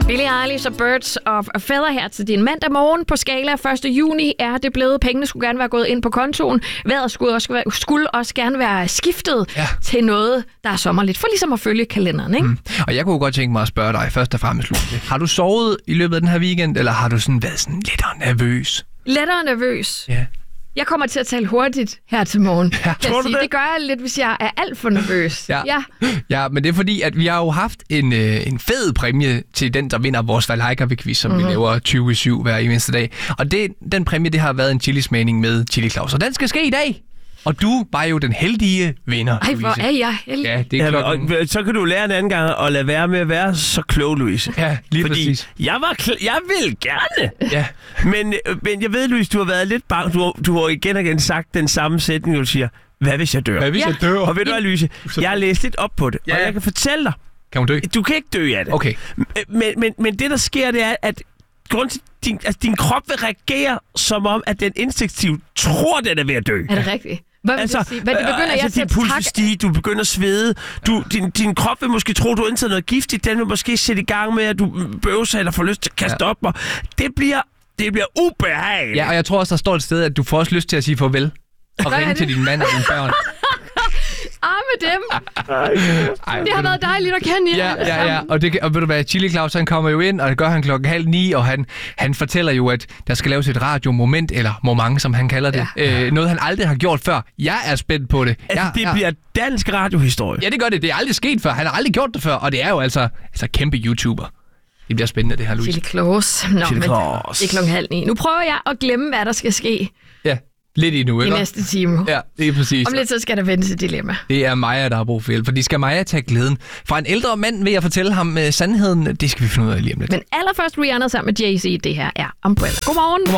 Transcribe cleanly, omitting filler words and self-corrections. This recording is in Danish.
Billie Eilish og Birds of a Feather her til din mandag morgen. På skala 1. juni er det blevet. Pengene skulle gerne være gået ind på kontoen. Vejret skulle også gerne være skiftet til noget, der er sommerligt. For ligesom at følge kalenderen, ikke? Og jeg kunne godt tænke mig at spørge dig først og fremmest, Louise. Har du sovet i løbet af den her weekend, eller har du sådan været sådan lidt nervøs? Lettere nervøs. Ja. Jeg kommer til at tale hurtigt her til morgen. Ja. Tror du det? Det gør jeg lidt, hvis jeg er alt for nervøs. Ja, men det er fordi, at vi har jo haft en fed præmie til den, der vinder vores Valhalla-quiz, som vi laver 20/7 hver eneste dag. Og den præmie, det har været en chilismagning med Chili Claus. Og den skal ske i dag. Og du var jo den heldige vinder, Ej, Louise. hvor er jeg heldig. Ja, det er klokken. Og så kan du lære en anden gang at lade være med at være så klog, Louise. Ja, lige fordi præcis. Jeg vil gerne. Ja. Men jeg ved, Louise, du har været lidt bange. Du har igen og igen sagt den samme sætning, du siger, hvad hvis jeg dør? Hvad hvis jeg dør? Og ved du hvad, Louise, jeg har læst lidt op på det, og jeg kan fortælle dig. Kan hun dø? Du kan ikke dø af det. Okay. Men det, der sker, det er, at din krop vil reagere, som om, at den instinktivt tror, den er ved at dø. Er det rigtigt? Hvad vil det sige? Hvad det begynder jeg til din puls vil stige, du begynder at svede, din krop vil måske tro, du har indtaget noget giftigt, den vil måske sætte i gang med, at du bøvser eller får lyst til at kaste op, og det bliver ubehageligt. Ja, og jeg tror også, der står et sted, at du får også lyst til at sige farvel og ringe til din mand og dine børn. Med dem. Det har været dejligt at kende jer. Ja. Og ved du hvad, Chili Claus, han kommer jo ind, og det gør han 8:30, og han fortæller jo, at der skal laves et radiomoment, eller moment, som han kalder det. Noget, han aldrig har gjort før. Jeg er spændt på det. Det bliver dansk radiohistorie. Ja, det gør det. Det er aldrig sket før. Han har aldrig gjort det før, og det er jo altså kæmpe YouTuber. Det bliver spændende, det her, Louise. Chili Claus. Det er 8:30. Nu prøver jeg at glemme, hvad der skal ske. Ja. Lidt endnu, ikke? I næste time. Ja, det er præcis. Om lidt så skal der vende til dilemma. Det er Maja, der har brug for hjælp, for de skal Maja tage glæden. Fra en ældre mand vil jeg fortælle ham sandheden. Det skal vi finde ud af lige om lidt. Men allerførst Rihanna sammen med Jay-Z. Det her er Umbrella. Godmorgen.